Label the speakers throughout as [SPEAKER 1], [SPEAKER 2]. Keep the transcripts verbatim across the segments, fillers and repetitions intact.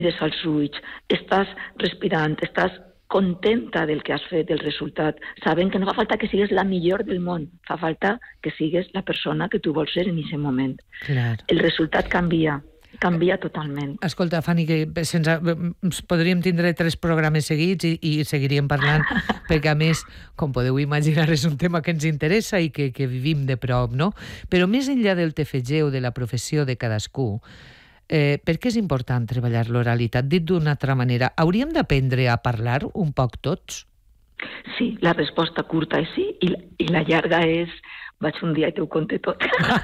[SPEAKER 1] mires als ulls, estàs respirant, estàs contenta del que has fet, del resultat, sabent que no fa falta que sigues la millor del món, fa falta que sigues la persona que tu vols ser en aquest moment.
[SPEAKER 2] Clar.
[SPEAKER 1] El resultat canvia, canvia totalment.
[SPEAKER 2] Escolta, Fanny, que sense, podríem tindre tres programes seguits i, i seguiríem parlant, perquè a més, com podeu imaginar, és un tema que ens interessa i que, que vivim de prop, no? Però més enllà del T F G o de la professió de cadascú, Eh, per què és important treballar l'oralitat? Dit d'una altra manera, hauríem d'aprendre a parlar un poc tots?
[SPEAKER 1] Sí, la resposta curta és sí, i la, i la llarga és vaig un dia i t'ho conté tot.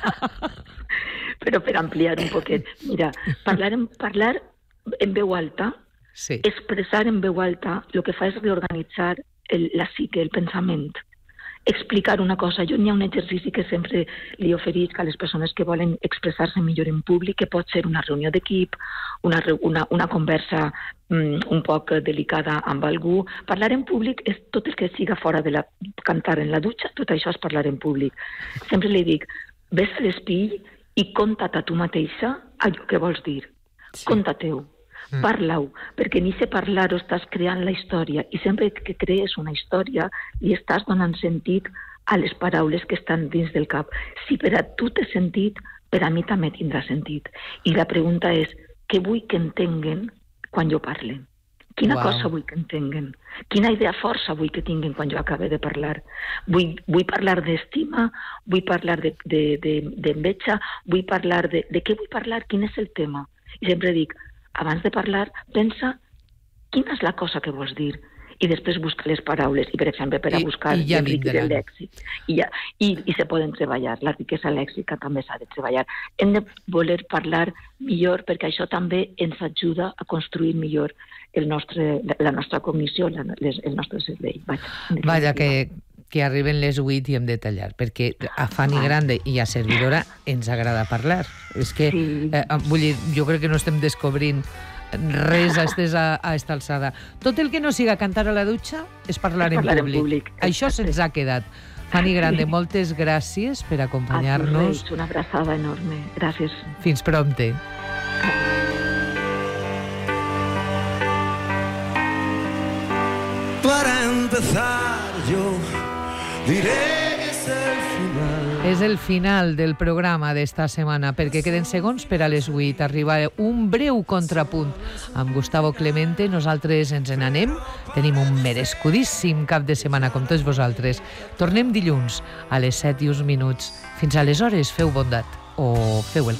[SPEAKER 1] Però per ampliar un poquet, mira, parlar en, parlar en veu alta,
[SPEAKER 2] sí.
[SPEAKER 1] Expressar en veu alta, el que fa és reorganitzar el, la psique, el pensament. Explicar una cosa. Jo n'hi ha un exercici que sempre li oferisc a les persones que volen expressar-se millor en públic, que pot ser una reunió d'equip, una, una, una conversa um, un poc delicada amb algú. Parlar en públic és tot el que siga fora de la... cantar en la dutxa, tot això és parlar en públic. Sempre li dic, ves a l'espill i conta't a tu mateixa allò que vols dir. Sí. Conta-teu. Mm. Parla-ho, perquè en aquest parlar-ho estàs creant la història i sempre que crees una història li estàs donant sentit a les paraules que estan dins del cap. Si per a tu té sentit, per a mi també tindrà sentit. I la pregunta és, què vull que entenguen quan jo parle? Quina wow. cosa vull que entenguen? Quina idea força vull que tinguin quan jo acabe de parlar? Vull, vull parlar d'estima? Vull parlar d'enveja? De, de, vull parlar de... De què vull parlar? Quin és el tema? I sempre dic, abans de parlar, pensa quina és la cosa que vols dir i després busca les paraules. I, per exemple, per a buscar
[SPEAKER 2] I, i ja
[SPEAKER 1] el riquesa lèxic. I, ja, i, I se poden treballar. La riquesa lèxica també s'ha de treballar. Hem de voler parlar millor perquè això també ens ajuda a construir millor el nostre, la nostra cognició, la, les, el nostre cervell. Vaja,
[SPEAKER 2] Vaja que, que arriben les vuit i hem de tallar, perquè a Fanny Grande i a servidora ens agrada parlar. És que, sí. eh, vull dir, jo crec que no estem descobrint res a esta, a esta alçada. Tot el que no siga cantar a la dutxa és parlar, és parlar en públic. En públic. Això se'ns ha quedat. Fanny Grande, sí. Moltes gràcies per acompanyar-nos.
[SPEAKER 1] Una abraçada enorme. Gràcies.
[SPEAKER 2] Fins prompte.
[SPEAKER 3] Para empezar yo diré que es el final.
[SPEAKER 2] És el final del programa d'esta setmana, perquè queden segons per a les vuit. Arriba un breu contrapunt amb Gustavo Clemente. Nosaltres ens n'anem. Tenim un merescudíssim cap de setmana, com tots vosaltres. Tornem dilluns a les set i uns minuts. Fins aleshores, feu bondat o feu el